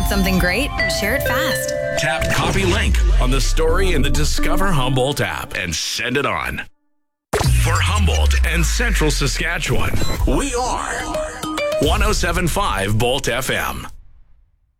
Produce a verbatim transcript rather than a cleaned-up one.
something great? Share it fast. Tap copy link on the story in the Discover Humboldt app and send it on. For Humboldt and Central Saskatchewan, we are one oh seven point five Bolt F M.